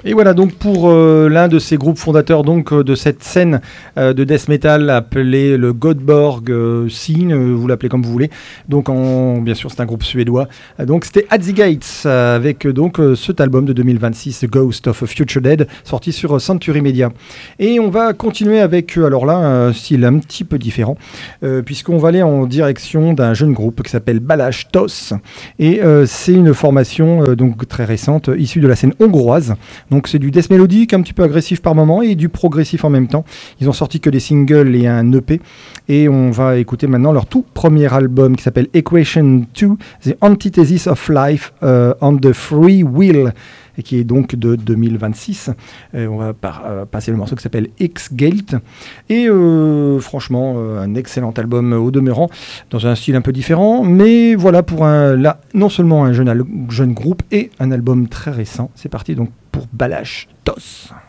Et voilà donc pour l'un de ces groupes fondateurs donc de cette scène de death metal appelé le Göteborg Scene, vous l'appelez comme vous voulez. Donc bien sûr c'est un groupe suédois. Donc c'était At the Gates avec donc cet album de 2026 Ghost of a Future Dead sorti sur Century Media. Et on va continuer avec alors là un style un petit peu différent puisqu'on va aller en direction d'un jeune groupe qui s'appelle Balázs Tos et c'est une formation donc très récente issue de la scène hongroise. Donc c'est du death mélodique un petit peu agressif par moment et du progressif en même temps. Ils ont sorti que des singles et un EP et on va écouter maintenant leur tout premier album qui s'appelle Equation 2, The Antithesis of Life on the Free Will et qui est donc de 2026. On va passer le morceau qui s'appelle X-Gate. Et franchement, un excellent album au demeurant, dans un style un peu différent. Mais voilà, pour là, non seulement un jeune groupe et un album très récent. C'est parti donc pour Balázs Tos.